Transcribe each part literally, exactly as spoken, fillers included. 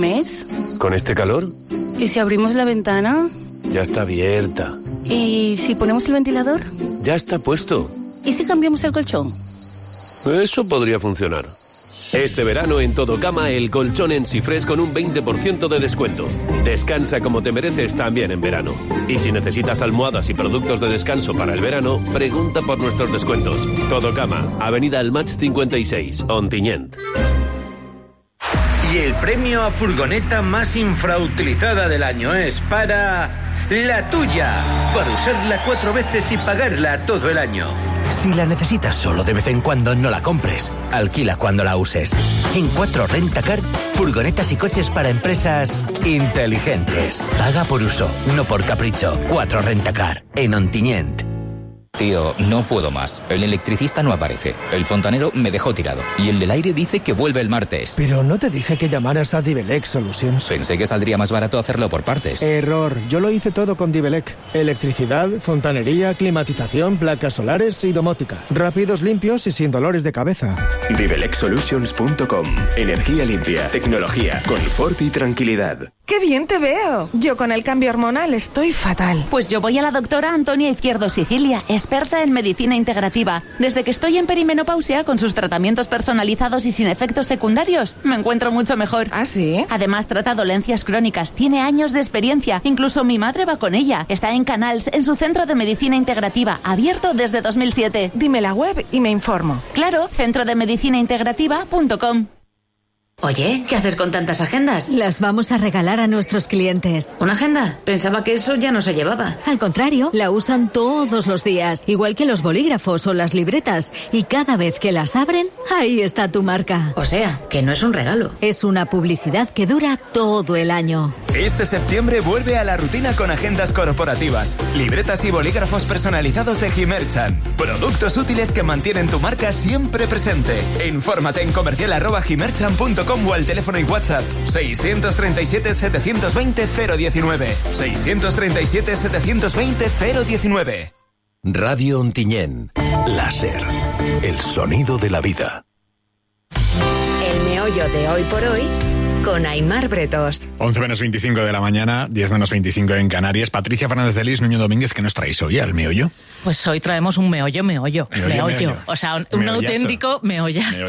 ¿Mes? ¿Con este calor? ¿Y si abrimos la ventana? Ya está abierta. ¿Y si ponemos el ventilador? Ya está puesto. ¿Y si cambiamos el colchón? Eso podría funcionar. Este verano en Todocama el colchón Ensifres con un veinte por ciento de descuento. Descansa como te mereces también en verano. Y si necesitas almohadas y productos de descanso para el verano, pregunta por nuestros descuentos. Todocama, Avenida Almach cincuenta y seis, Ontinyent. Y el premio a furgoneta más infrautilizada del año es para la tuya, para usarla cuatro veces y pagarla todo el año. Si la necesitas solo de vez en cuando, no la compres. Alquila cuando la uses. En cuatro Rentacar, furgonetas y coches para empresas inteligentes. Paga por uso, no por capricho. cuatro Rentacar, en Ontinyent. Tío, no puedo más. El electricista no aparece. El fontanero me dejó tirado. Y el del aire dice que vuelve el martes. Pero no te dije que llamaras a Divelec Solutions. Pensé que saldría más barato hacerlo por partes. Error. Yo lo hice todo con Divelec. Electricidad, fontanería, climatización, placas solares y domótica. Rápidos, limpios y sin dolores de cabeza. Divelec Solutions punto com. Energía limpia, tecnología, confort y tranquilidad. ¡Qué bien te veo! Yo con el cambio hormonal estoy fatal. Pues yo voy a la doctora Antonia Izquierdo Sicilia, experta en medicina integrativa. Desde que estoy en perimenopausia, con sus tratamientos personalizados y sin efectos secundarios, me encuentro mucho mejor. ¿Ah, sí? Además, trata dolencias crónicas, tiene años de experiencia. Incluso mi madre va con ella. Está en Canals, en su centro de medicina integrativa, abierto desde dos mil siete. Dime la web y me informo. Claro, centro de medicina integrativa punto com. Oye, ¿qué haces con tantas agendas? Las vamos a regalar a nuestros clientes. ¿Una agenda? Pensaba que eso ya no se llevaba. Al contrario, la usan todos los días, igual que los bolígrafos o las libretas. Y cada vez que las abren, ahí está tu marca. O sea, que no es un regalo. Es una publicidad que dura todo el año. Este septiembre vuelve a la rutina con agendas corporativas, libretas y bolígrafos personalizados de Gimerchan. Productos útiles que mantienen tu marca siempre presente. Infórmate en comercial arroba gimerchan punto com o al teléfono y WhatsApp seiscientos treinta y siete, setecientos veinte, cero diecinueve. seiscientos treinta y siete, setecientos veinte, cero diecinueve. Radio Ontinyent. Láser. El sonido de la vida. El meollo de hoy por hoy con Aimar Bretos. once menos veinticinco de la mañana, diez menos veinticinco en Canarias. Patricia Fernández de Lis, Nuño Domínguez, ¿qué nos traéis hoy al meollo? Pues hoy traemos un meollo, meollo, meollo. meollo. meollo. O sea, un, un auténtico meollazo.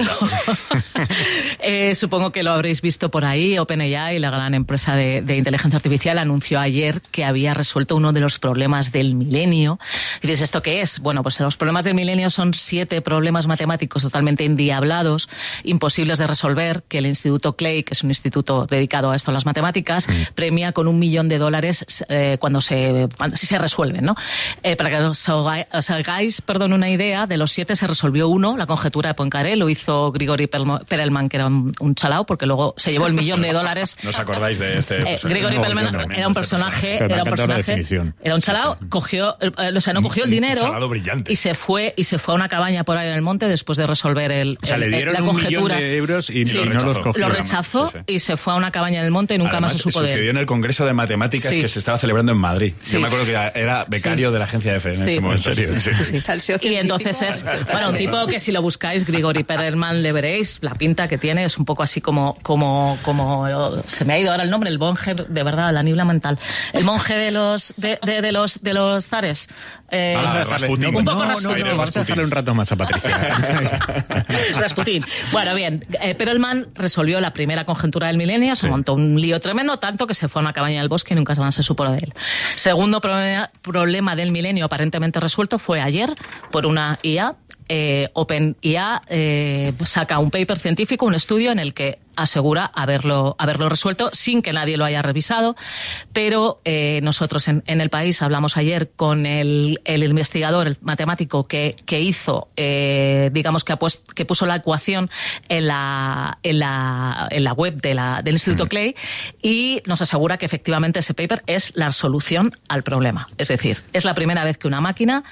eh, supongo que lo habréis visto por ahí. OpenAI, la gran empresa de, de inteligencia artificial, anunció ayer que había resuelto uno de los problemas del milenio. Y dices, ¿esto qué es? Bueno, pues los problemas del milenio son siete problemas matemáticos totalmente endiablados, imposibles de resolver, que el Instituto Clay, que es un instituto dedicado a esto, a las matemáticas, mm. premia con un millón de dólares eh, cuando se cuando, si se resuelven, ¿no? Eh, para que os, os hagáis, perdón, una idea, de los siete se resolvió uno, la conjetura de Poincaré, lo hizo Grigori Perelman, que era un, un chalao, porque luego se llevó el millón de dólares. ¿No os acordáis de este? Eh, Grigori no, Perelman no, era un personaje, este era un personaje, era un chalao, sí, sí. cogió, eh, o sea, no cogió el dinero y se fue y se fue a una cabaña por ahí en el monte después de resolver el, o sea, el, le dieron la un conjetura. millón de euros y sí, no los cogió. Lo rechazó sí, sí. y se fue a una cabaña en el monte y nunca Además, más se supo de él. Sucedió en el Congreso de Matemáticas sí. que se estaba celebrando en Madrid. Sí. Yo me acuerdo que era becario sí. de la agencia F en sí. ese momento. ¿En serio? Sí. Sí. Sí. Y entonces es, bueno, un tipo que si lo buscáis, Grigori Perelman, le veréis, la pinta que tiene es un poco así como, como, como, se me ha ido ahora el nombre, el monje, de verdad, la niebla mental. El monje de los, de, de, de los, de los zares. Eh, vamos a dejarle, un poco no, Rasputin. No, no, vamos a dejarle un rato más a Patricia. Rasputin. Bueno, bien, eh, Perelman resolvió la primera conjetura del milenio, se sí. montó un lío tremendo, tanto que se fue a una cabaña del bosque y nunca más se supo de él. Segundo problema, problema del milenio aparentemente resuelto fue ayer por una I A. Eh, OpenIA eh, saca un paper científico, un estudio en el que asegura haberlo, haberlo resuelto sin que nadie lo haya revisado, pero eh, nosotros en, en el país hablamos ayer con el, el investigador, el matemático que, que hizo, eh, digamos que, apuest, que puso la ecuación en la, en la, en la web de la, del Instituto Clay y nos asegura que efectivamente ese paper es la solución al problema. Es decir, es la primera vez que una máquina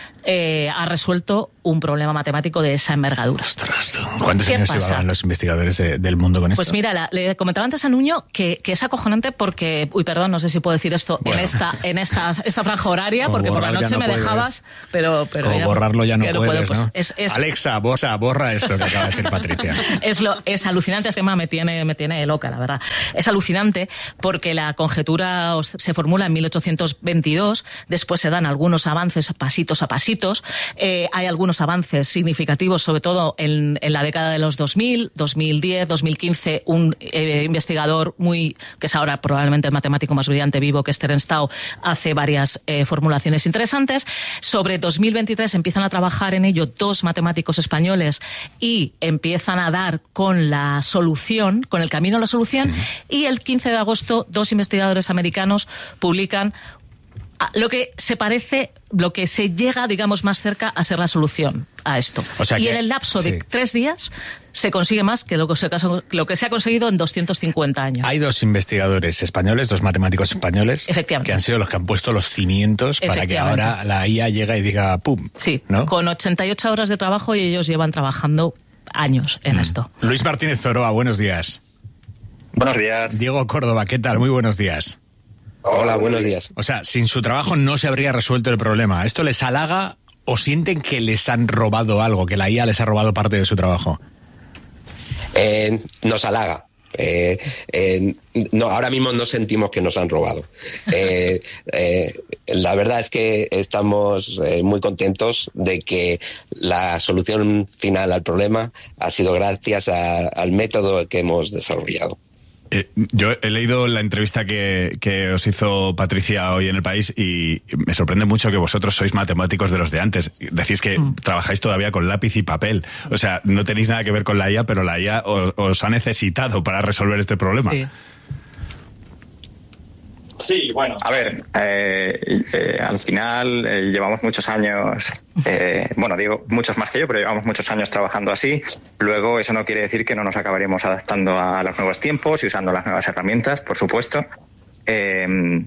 Eh, ha resuelto un problema matemático de esa envergadura. ¿Cuántos años pasa? llevaban los investigadores de, del mundo mundo con esto. Pues mira, la, le comentaba antes a Nuño que, que es acojonante porque, uy, perdón, no sé si puedo decir esto bueno. en esta en esta, esta franja horaria, Como porque por la noche no me puedes. dejabas, pero... pero Como ya, borrarlo ya no ya puedes, puedo, pues, ¿no? es, es, Alexa, borra, borra esto que acaba de decir Patricia. Es, lo, es alucinante, es que me tiene, me tiene loca, la verdad. Es alucinante porque la conjetura se formula en mil ochocientos veintidós, después se dan algunos avances pasitos a pasitos, eh, hay algunos avances significativos, sobre todo en, en la década de los dos mil, dos mil diez, dos mil quince, un eh, investigador muy, que es ahora probablemente el matemático más brillante vivo, que es Terence Tao, hace varias eh, formulaciones interesantes. Sobre dos mil veintitrés empiezan a trabajar en ello dos matemáticos españoles y empiezan a dar con la solución, con el camino a la solución, uh-huh. y el quince de agosto dos investigadores americanos publican lo que se parece, lo que se llega, digamos, más cerca a ser la solución a esto. O sea y que, en el lapso sí. de tres días se consigue más que lo que, se, lo que se ha conseguido en doscientos cincuenta años. Hay dos investigadores españoles, dos matemáticos españoles, que han sido los que han puesto los cimientos para que ahora la I A llegue y diga ¡pum! Sí, ¿no? Con ochenta y ocho horas de trabajo y ellos llevan trabajando años en mm. esto. Luis Martínez Zoroa, buenos días. Buenos días. Diego Córdoba, ¿qué tal? Muy buenos días. Hola, buenos días. O sea, sin su trabajo no se habría resuelto el problema. ¿Esto les halaga o sienten que les han robado algo, que la I A les ha robado parte de su trabajo? Eh, nos halaga. Eh, eh, no, ahora mismo no sentimos que nos han robado. Eh, eh, la verdad es que estamos eh, muy contentos de que la solución final al problema ha sido gracias a, al método que hemos desarrollado. Eh, yo he leído la entrevista que, que os hizo Patricia hoy en El País y me sorprende mucho que vosotros sois matemáticos de los de antes. Decís que mm. trabajáis todavía con lápiz y papel. O sea, no tenéis nada que ver con la I A, pero la I A os, os ha necesitado para resolver este problema. Sí. Sí, bueno, a ver, eh, eh, al final eh, llevamos muchos años, eh, bueno, digo muchos más que yo, pero llevamos muchos años trabajando así. Luego eso no quiere decir que no nos acabaremos adaptando a los nuevos tiempos y usando las nuevas herramientas, por supuesto. Eh,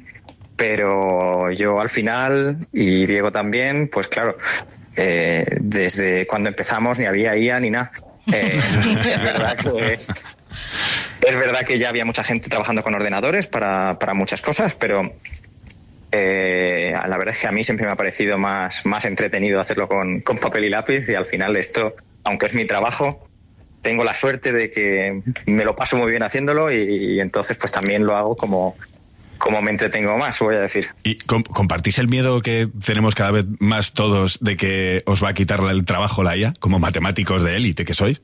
pero yo al final, y Diego también, pues claro, eh, desde cuando empezamos ni había I A ni nada. Eh, es verdad que es, es verdad que ya había mucha gente trabajando con ordenadores para, para muchas cosas, pero eh, la verdad es que a mí siempre me ha parecido más, más entretenido hacerlo con, con papel y lápiz, y al final esto, aunque es mi trabajo, tengo la suerte de que me lo paso muy bien haciéndolo y, y entonces pues también lo hago como... como me entretengo más, voy a decir. ¿Y compartís el miedo que tenemos cada vez más todos de que os va a quitar el trabajo la I A, como matemáticos de élite que sois?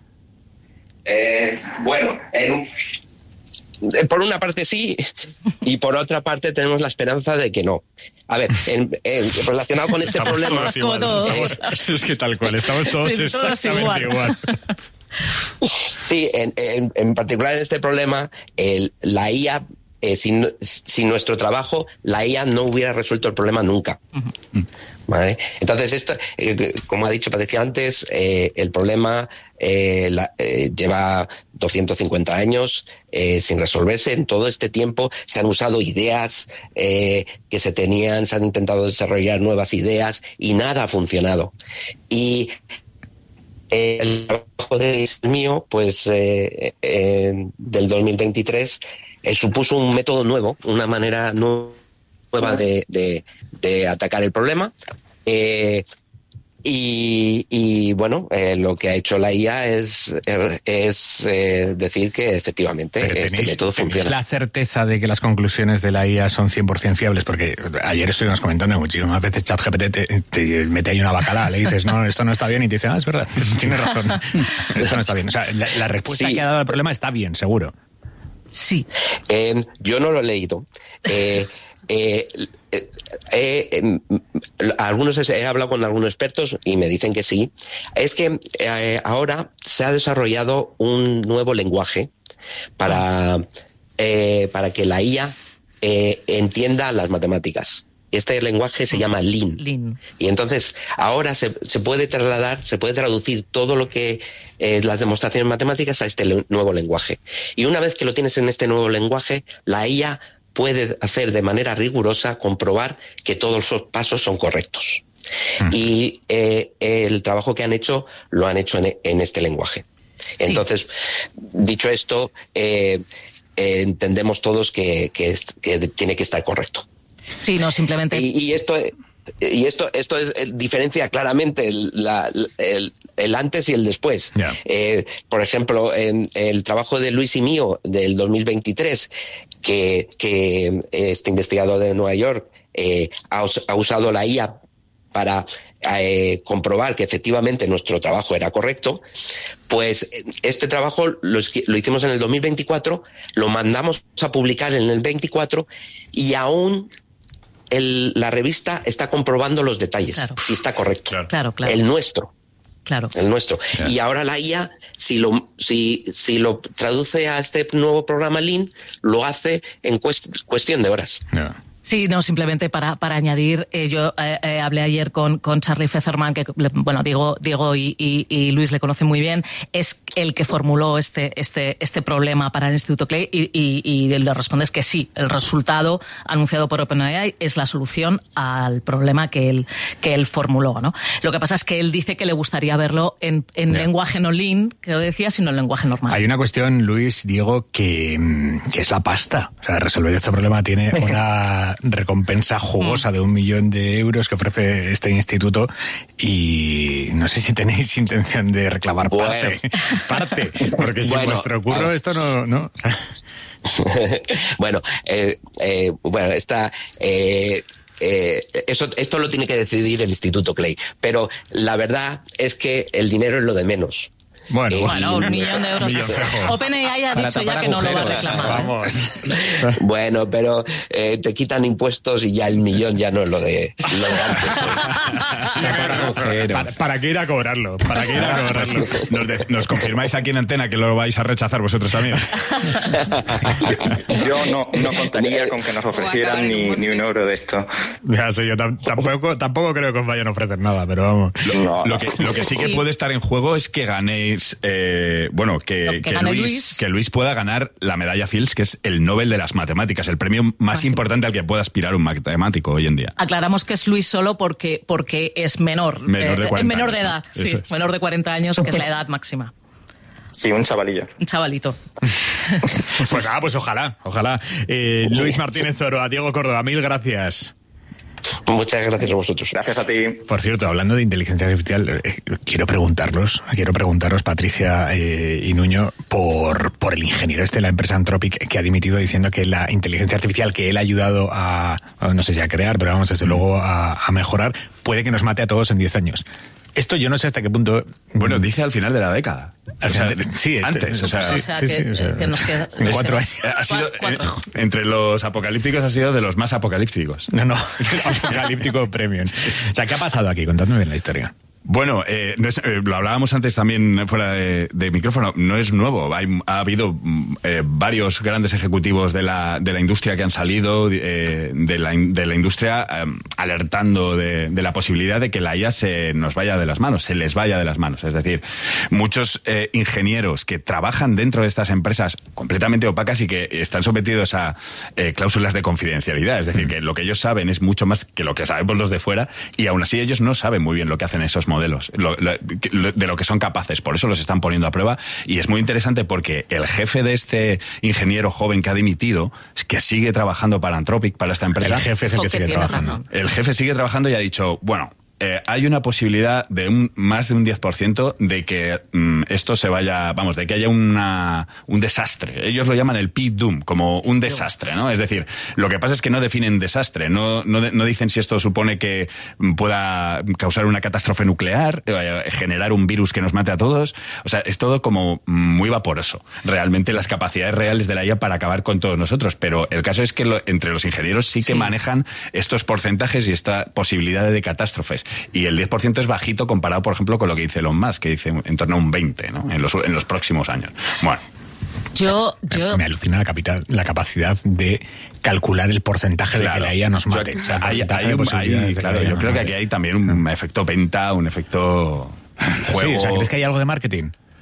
Eh, bueno, en un... por una parte sí, y por otra parte tenemos la esperanza de que no. A ver, en, en, relacionado con este estamos problema... Todos igual, estamos, es que tal cual, estamos todos sí, exactamente todos igual. igual. Sí, en, en, en particular en este problema, el, la I A... Eh, sin, sin nuestro trabajo, la I A no hubiera resuelto el problema nunca. Uh-huh. ¿Vale? Entonces, esto, eh, como ha dicho Patricia antes, eh, el problema eh, la, eh, lleva doscientos cincuenta años eh, sin resolverse. En todo este tiempo se han usado ideas eh, que se tenían, se han intentado desarrollar nuevas ideas y nada ha funcionado. Y eh, el trabajo de mío, pues, eh, eh, del dos mil veintitrés, Eh, supuso un método nuevo, una manera nueva de, de, de atacar el problema. Eh, y, y bueno, eh, lo que ha hecho la I A es, es eh, decir que efectivamente tenéis, este método funciona. ¿Tenéis la certeza de que las conclusiones de la I A son cien por ciento fiables? Porque ayer estuvimos comentando muchísimas veces ChatGPT te, te mete ahí una bacala, le dices, no, esto no está bien, y te dice, ah, es verdad, tienes razón, esto no está bien. O sea, la, la respuesta sí. que ha dado al problema está bien, seguro. Sí. Eh, yo no lo he leído. Eh, eh, eh, eh, algunos he hablado con algunos expertos y me dicen que sí. Es que eh, ahora se ha desarrollado un nuevo lenguaje para, eh, para que la I A eh, entienda las matemáticas. Este lenguaje se llama Lean. Lean. Y entonces ahora se, se puede trasladar, se puede traducir todo lo que eh, las demostraciones matemáticas a este le, nuevo lenguaje. Y una vez que lo tienes en este nuevo lenguaje, la I A puede hacer de manera rigurosa, comprobar que todos los pasos son correctos. Mm. Y eh, el trabajo que han hecho lo han hecho en, en este lenguaje. Entonces, dicho esto, eh, eh, entendemos todos que, que, que tiene que estar correcto. Sí, no, simplemente... Y, y esto... Y esto esto es, diferencia claramente el, la, el, el antes y el después. Yeah. Eh, por ejemplo, en el trabajo de Luis y mío del dos mil veintitrés, que, que este investigador de Nueva York eh, ha, ha usado la I A para eh, comprobar que efectivamente nuestro trabajo era correcto, pues este trabajo lo, lo hicimos en el dos mil veinticuatro, lo mandamos a publicar en el veinticuatro y aún... El, la revista está comprobando los detalles, claro. Si está correcto. Claro, claro, claro. El nuestro. Claro. El nuestro. Claro. Y ahora la I A, si lo, si, si lo traduce a este nuevo programa Lean, lo hace en cuest, cuestión de horas. Yeah. Sí, no, simplemente para, para añadir, eh, yo eh, eh, hablé ayer con, con Charlie Fezerman, que, bueno, Diego, Diego y, y, y Luis le conocen muy bien, es el que formuló este, este, este problema para el Instituto Clay y, y, y le responde es que sí, el resultado anunciado por OpenAI es la solución al problema que él, que él formuló, ¿no? Lo que pasa es que él dice que le gustaría verlo en, en yeah. lenguaje no Lean, que lo decía, sino en lenguaje normal. Hay una cuestión, Luis, Diego, que, que es la pasta. O sea, resolver este problema tiene una recompensa jugosa de un millón de euros que ofrece este instituto y no sé si tenéis intención de reclamar bueno. parte, parte, porque sin bueno, vuestro curro esto no... no. bueno, eh, eh, bueno, está... Eh, Eh, eso, esto lo tiene que decidir el Instituto Clay, pero la verdad es que el dinero es lo de menos. Bueno, eh, bueno, un millón de euros. OpenAI ha dicho ya que no lo va a reclamar. Vamos. Bueno, pero eh, te quitan impuestos y ya el millón ya no es lo de, lo de antes. ¿Para, ¿Para qué ir a cobrarlo? ¿Para qué ir a cobrarlo? Nos, de, nos confirmáis aquí en antena que lo vais a rechazar vosotros también. Yo no, no contaría con que nos ofrecieran ni, ni un euro de esto. Ya sé, yo tampoco, tampoco creo que os vayan a ofrecer nada, pero vamos. No, lo, que, lo que sí que sí. puede estar en juego es que ganéis Eh, bueno, que, que, que, Luis, Luis. que Luis pueda ganar la medalla Fields, que es el Nobel de las matemáticas, el premio más ah, importante sí. al que pueda aspirar un matemático hoy en día. Aclaramos que es Luis solo porque, porque es menor. Menor de, eh, menor de años, edad, ¿no? sí. Es. Menor de cuarenta años, que es la edad máxima. Sí, un chavalillo. Un chavalito. Pues nada, pues ojalá, ojalá. Eh, Luis Martínez Oro, a Diego Córdoba, mil gracias. Muchas gracias a vosotros. Gracias a ti. Por cierto, hablando de inteligencia artificial, eh, quiero preguntarlos, quiero preguntaros, Patricia eh, y Nuño, por, por el ingeniero este de la empresa Anthropic que ha dimitido diciendo que la inteligencia artificial que él ha ayudado a, no sé si a crear, pero vamos, desde luego a, a mejorar, puede que nos mate a todos en diez años. Esto yo no sé hasta qué punto... Bueno, dice al final de la década. Al o sea, final, sí, este, antes. O sea, sí, o sea, sí, que, sí, o sea, que nos queda... En cuatro años. Ha sido, eh, entre los apocalípticos ha sido de los más apocalípticos. No, no. Apocalíptico premium. O sea, ¿qué ha pasado aquí? Contadme bien la historia. Bueno, eh, no es, eh, lo hablábamos antes también fuera de, de micrófono, no es nuevo. Hay, ha habido eh, varios grandes ejecutivos de la, de la industria que han salido eh, de, la, de la industria eh, alertando de, de la posibilidad de que la I A se nos vaya de las manos, se les vaya de las manos. Es decir, muchos eh, ingenieros que trabajan dentro de estas empresas completamente opacas y que están sometidos a eh, cláusulas de confidencialidad. Es decir, que lo que ellos saben es mucho más que lo que sabemos los de fuera y aún así ellos no saben muy bien lo que hacen esos modelos, lo, lo, de lo que son capaces, por eso los están poniendo a prueba y es muy interesante porque el jefe de este ingeniero joven que ha dimitido, que sigue trabajando para Anthropic, para esta empresa, el jefe es el que sigue trabajando. El jefe sigue trabajando y ha dicho, bueno, Eh, hay una posibilidad de un más de un diez por ciento de que mm, esto se vaya, vamos, de que haya una, un desastre. Ellos lo llaman el P-Doom, como un desastre, ¿no? Es decir, lo que pasa es que no definen desastre, no, no, no dicen si esto supone que pueda causar una catástrofe nuclear, eh, generar un virus que nos mate a todos. O sea, es todo como muy vaporoso. Realmente las capacidades reales de la I A para acabar con todos nosotros. Pero el caso es que lo, entre los ingenieros sí que sí. manejan estos porcentajes y esta posibilidad de catástrofes. Y el diez por ciento es bajito comparado, por ejemplo, con lo que dice Elon Musk, que dice en torno a un veinte, ¿no? En los, en los próximos años. Bueno. Yo, yo... Me, me alucina la, capital, la capacidad de calcular el porcentaje claro. de que la I A nos mate. O sea, hay, hay, hay, claro, yo creo mate. que aquí hay también un efecto venta, un efecto juego. Sí, o sea, ¿crees que hay algo de marketing?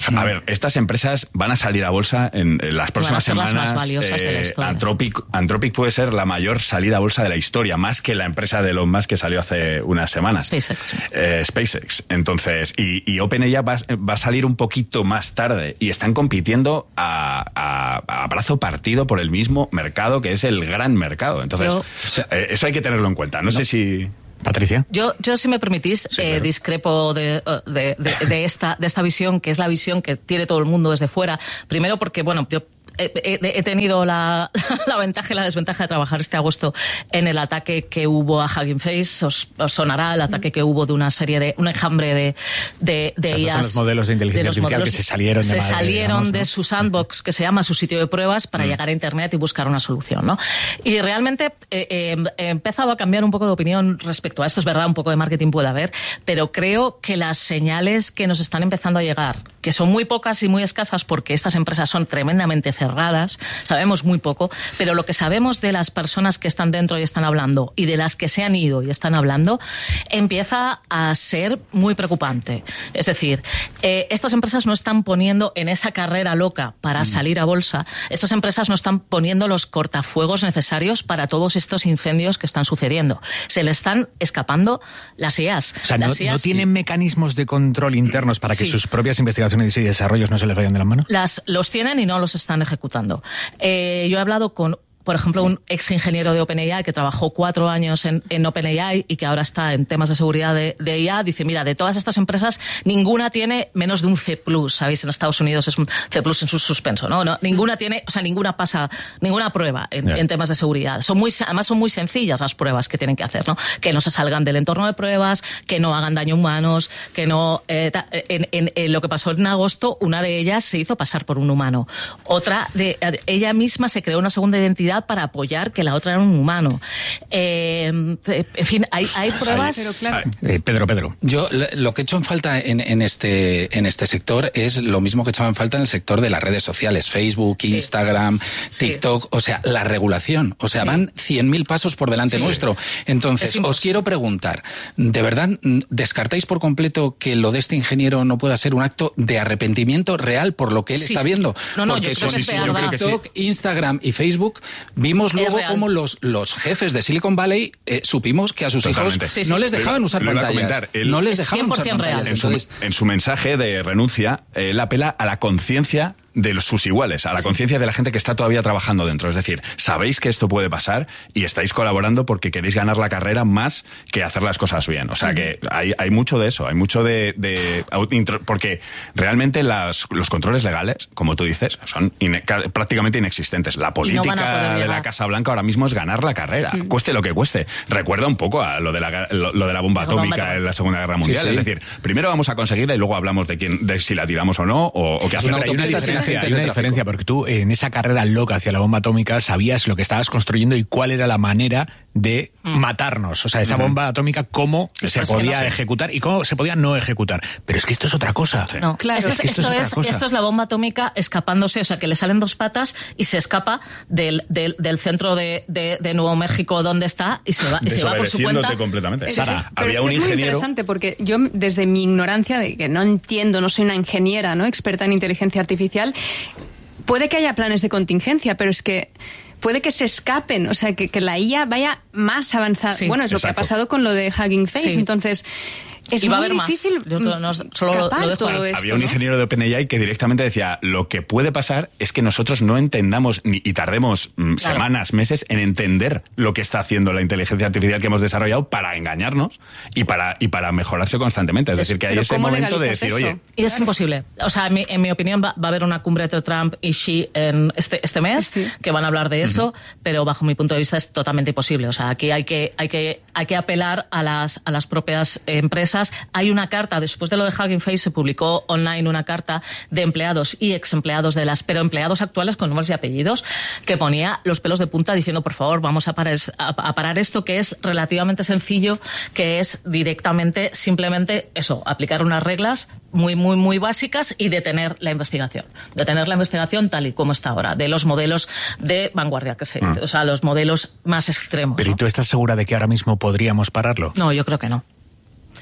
A ver, estas empresas van a salir a bolsa en, en las próximas Van a ser las semanas. más valiosas de la historia. Anthropic, Anthropic puede ser la mayor salida a bolsa de la historia, más que la empresa de Elon Musk que salió hace unas semanas. SpaceX. Eh, SpaceX. Entonces, y, y OpenAI va, va a salir un poquito más tarde y están compitiendo a, a, a brazo partido por el mismo mercado que es el gran mercado. Entonces, Yo, eh, eso hay que tenerlo en cuenta. No, no. sé si... Patricia. Yo, yo si me permitís, sí, claro. eh, discrepo de, de, de, de, esta, de esta visión, que es la visión que tiene todo el mundo desde fuera. Primero porque, bueno, yo he, he, he tenido la, la ventaja y la desventaja de trabajar este agosto en el ataque que hubo a Hugging Face. Os, os sonará el ataque que hubo de una serie de, un enjambre de, de, de o sea, I As. Son los modelos de inteligencia artificial modelos, que se salieron de Se madre, salieron digamos, ¿no? de su sandbox, que se llama su sitio de pruebas, para mm. llegar a Internet y buscar una solución, ¿no? Y realmente eh, eh, he empezado a cambiar un poco de opinión respecto a esto. Es verdad, un poco de marketing puede haber, pero creo que las señales que nos están empezando a llegar, que son muy pocas y muy escasas porque estas empresas son tremendamente cerradas, sabemos muy poco, pero lo que sabemos de las personas que están dentro y están hablando y de las que se han ido y están hablando, empieza a ser muy preocupante. Es decir, eh, estas empresas no están poniendo en esa carrera loca para mm. salir a bolsa, estas empresas no están poniendo los cortafuegos necesarios para todos estos incendios que están sucediendo. Se le están escapando las I As. O sea, no, las I As, ¿no tienen mecanismos de control internos para que sí. sus propias investigaciones y desarrollos no se les vayan de las manos? Las, los tienen y no los están ejecutando. Eh, yo he hablado con, por ejemplo, un ex ingeniero de OpenAI que trabajó cuatro años en, en OpenAI y que ahora está en temas de seguridad de, de I A. Dice, mira, de todas estas empresas, ninguna tiene menos de un C plus. ¿Sabéis? En Estados Unidos es un C plus en su suspenso, ¿no? no ninguna tiene, o sea, ninguna pasa, ninguna prueba en, yeah. en temas de seguridad. Son muy, además son muy sencillas las pruebas que tienen que hacer, ¿no? Que no se salgan del entorno de pruebas, que no hagan daño a humanos, que no... Eh, en, en, en lo que pasó en agosto, una de ellas se hizo pasar por un humano. Otra, de ella misma se creó una segunda identidad para apoyar que la otra era un humano. Eh, en fin, hay, hay pruebas... Pero claro. eh, Pedro, Pedro. Yo lo que he hecho en falta en, en, este, en este sector es lo mismo que echaba en falta en el sector de las redes sociales, Facebook, sí. Instagram, TikTok, sí. o sea, la regulación. O sea, sí. van cien mil pasos por delante sí. nuestro. Entonces, os quiero preguntar, ¿de verdad descartáis por completo que lo de este ingeniero no pueda ser un acto de arrepentimiento real por lo que él sí, está sí. viendo? No, no, Porque yo creo con que es verdad. TikTok, sí. Instagram y Facebook vimos luego cómo los, los jefes de Silicon Valley eh, supimos que a sus Totalmente. hijos sí, sí. no les dejaban lo, usar lo pantallas. Él, no les dejaban usar real. pantallas. En su, Entonces, en su mensaje de renuncia, él apela a la conciencia de los, sus iguales, a la sí. conciencia de la gente que está todavía trabajando dentro. Es decir, sabéis que esto puede pasar y estáis colaborando porque queréis ganar la carrera más que hacer las cosas bien. O sea que hay, hay mucho de eso, hay mucho de... de porque realmente las, los controles legales, como tú dices, son ine, prácticamente inexistentes. La política no de la Casa Blanca ahora mismo es ganar la carrera, mm. cueste lo que cueste. Recuerda un poco a lo de la, lo, lo de la bomba la atómica bomba en la Segunda Guerra Mundial. Sí, sí. Es decir, primero vamos a conseguirla y luego hablamos de quién, de si la tiramos o no, o, o qué hacemos. Hay una diferencia, hay una diferencia porque tú en esa carrera loca hacia la bomba atómica sabías lo que estabas construyendo y cuál era la manera de mm. matarnos. O sea, esa mm. bomba atómica, cómo sí, se podía no sé. ejecutar y cómo se podía no ejecutar. Pero es que esto es otra cosa. Sí. No, claro, esto, es, esto, esto, es, es esto es la bomba atómica escapándose, o sea, que le salen dos patas y se escapa del, del, del centro de, de, de Nuevo México donde está y se va, y se va por su cuenta. completamente. Es, Sara, sí, pero había es que un es ingeniero... muy interesante porque yo, desde mi ignorancia, de que no entiendo, no soy una ingeniera, ¿no? experta en inteligencia artificial, puede que haya planes de contingencia, pero es que puede que se escapen, o sea, que, que la I A vaya más avanzada. Sí, bueno, es exacto. lo que ha pasado con lo de Hugging Face, sí. entonces... Es y va muy a haber difícil más. Yo no, solo lo dejo todo esto, Había un ¿no? ingeniero de OpenAI que directamente decía, lo que puede pasar es que nosotros no entendamos ni, y tardemos mm, claro. semanas, meses en entender lo que está haciendo la inteligencia artificial que hemos desarrollado para engañarnos y para y para mejorarse constantemente. Es decir, que hay ese momento de decir, eso? oye... Y es imposible. O sea, en mi, en mi opinión va, va a haber una cumbre entre Trump y Xi en este, este mes sí. que van a hablar de eso, uh-huh. pero bajo mi punto de vista es totalmente imposible. O sea, aquí hay que, hay que, hay que apelar a las, a las propias empresas. Hay una carta, después de lo de Hugging Face, se publicó online una carta de empleados y ex empleados de las, pero empleados actuales con nombres y apellidos, que ponía los pelos de punta diciendo, por favor, vamos a parar, a, a parar esto, que es relativamente sencillo, que es directamente, simplemente eso, aplicar unas reglas muy, muy, muy básicas y detener la investigación. Detener la investigación tal y como está ahora, de los modelos de vanguardia, que se, mm. o sea, los modelos más extremos. Pero ¿y ¿no? tú estás segura de que ahora mismo podríamos pararlo? No, yo creo que no.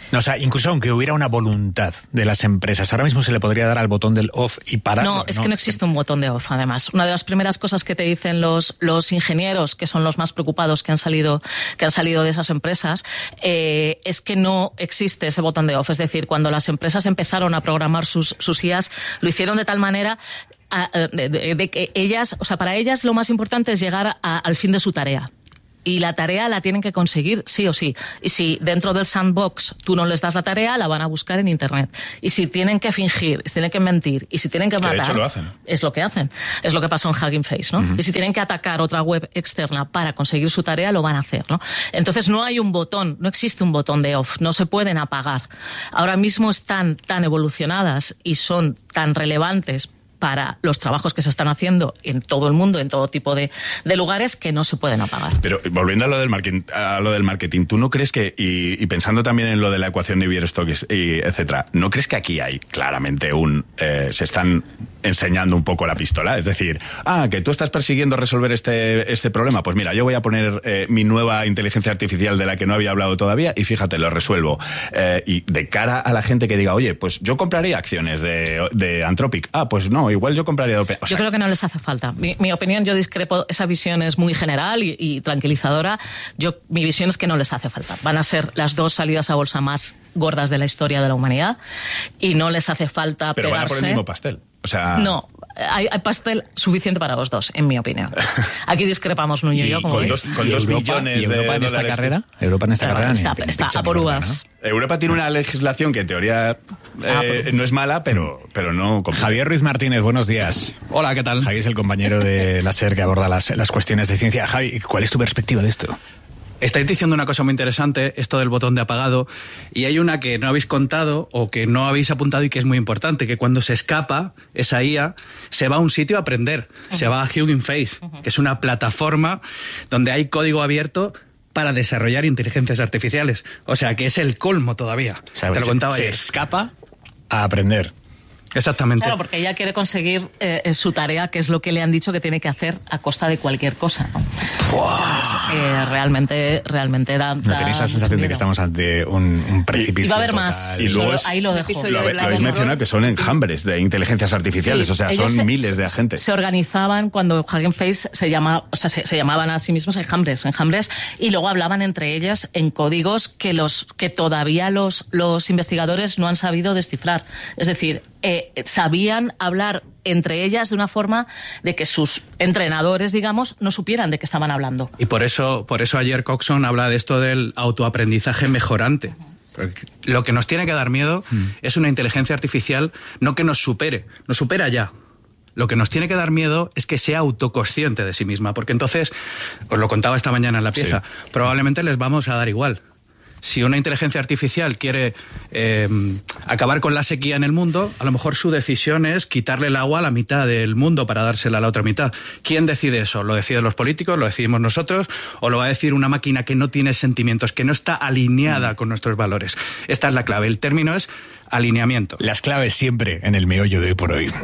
No, o sea, incluso aunque hubiera una voluntad de las empresas, ahora mismo se le podría dar al botón del off y parar. No, es ¿no? que no existe un botón de off, además. Una de las primeras cosas que te dicen los, los ingenieros, que son los más preocupados que han salido, que han salido de esas empresas, eh, es que no existe ese botón de off. Es decir, cuando las empresas empezaron a programar sus, sus I As, lo hicieron de tal manera a, de, de, de que ellas, o sea, para ellas lo más importante es llegar a, al fin de su tarea. Y la tarea la tienen que conseguir sí o sí. Y si dentro del sandbox tú no les das la tarea, la van a buscar en Internet. Y si tienen que fingir, si tienen que mentir, y si tienen que matar... Que de hecho lo hacen. Es lo que hacen. Es lo que pasó en Hugging Face, ¿no? Uh-huh. Y si tienen que atacar otra web externa para conseguir su tarea, lo van a hacer, ¿no? Entonces no hay un botón, no existe un botón de off, no se pueden apagar. Ahora mismo están tan evolucionadas y son tan relevantes para los trabajos que se están haciendo en todo el mundo, en todo tipo de, de lugares, que no se pueden apagar. Pero volviendo a lo del marketing, a lo del marketing, ¿tú no crees que, y, y pensando también en lo de la ecuación de Navier-Stokes, y etcétera, ¿no crees que aquí hay claramente un... Eh, se están enseñando un poco la pistola? Es decir, ah, que tú estás persiguiendo resolver este, este problema, pues mira, yo voy a poner eh, mi nueva inteligencia artificial de la que no había hablado todavía y fíjate, lo resuelvo. Eh, y de cara a la gente que diga, oye, pues yo compraría acciones de, de Anthropic. Ah, pues no, igual yo compraría... O sea, yo creo que no les hace falta. Mi, mi opinión, yo discrepo, esa visión es muy general y, y tranquilizadora. Yo, mi visión es que no les hace falta. Van a ser las dos salidas a bolsa más gordas de la historia de la humanidad y no les hace falta Pero pegarse... van a por el mismo pastel. O sea... No, hay, hay pastel suficiente para los dos, en mi opinión. Aquí discrepamos Nuño y yo, como con veis. Dos, con dos Europa, billones ¿y Europa de en esta dólares carrera? Europa en esta Claro, carrera está, ni- ni está pincha a ni por corta, uvas. ¿no? Europa tiene una legislación que en teoría eh, Ah, pues- no es mala, pero, pero no... compite. Javier Ruiz Martínez, buenos días. Hola, ¿qué tal? Javi es el compañero de la SER que aborda las, las cuestiones de ciencia. Javi, ¿cuál es tu perspectiva de esto? Estáis diciendo una cosa muy interesante, esto del botón de apagado, y hay una que no habéis contado o que no habéis apuntado y que es muy importante, que cuando se escapa esa I A, se va a un sitio a aprender, uh-huh. se va a Hugging Face, uh-huh. que es una plataforma donde hay código abierto para desarrollar inteligencias artificiales. O sea, que es el colmo todavía. O sea, Te lo se, contaba se ayer. escapa a aprender. Exactamente. Claro, porque ella quiere conseguir eh, su tarea, que es lo que le han dicho que tiene que hacer a costa de cualquier cosa, ¿no? Entonces, eh, realmente, realmente da, ¿No da tenéis la mucho sensación de miedo. que estamos ante un, un precipicio? Y va a haber total? más. Y luego Solo- es- ahí lo dejo. Episodio Lo, de habe- lo Black habéis Mirror. mencionado que son enjambres de inteligencias artificiales, Sí, o sea, ellos son se- miles de se- agentes. Se organizaban cuando Hugging Face se llama, o sea, se, se llamaban a sí mismos enjambres, enjambres, y luego hablaban entre ellas en códigos que los que todavía los los investigadores no han sabido descifrar. Es decir, eh, sabían hablar entre ellas de una forma de que sus entrenadores, digamos, no supieran de qué estaban hablando. Y por eso, por eso ayer Coxon habla de esto del autoaprendizaje mejorante. Porque lo que nos tiene que dar miedo mm. es una inteligencia artificial no que nos supere, nos supera ya. Lo que nos tiene que dar miedo es que sea autoconsciente de sí misma, porque entonces, os lo contaba esta mañana en la pieza, sí. probablemente les vamos a dar igual. Si una inteligencia artificial quiere eh, acabar con la sequía en el mundo, a lo mejor su decisión es quitarle el agua a la mitad del mundo para dársela a la otra mitad. ¿Quién decide eso? ¿Lo deciden los políticos? ¿Lo decidimos nosotros? ¿O lo va a decir una máquina que no tiene sentimientos, que no está alineada mm. con nuestros valores? Esta es la clave. El término es alineamiento. Las claves siempre en el meollo de hoy por hoy.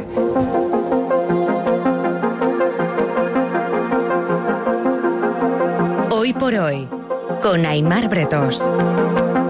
Hoy por hoy, con Aimar Bretos.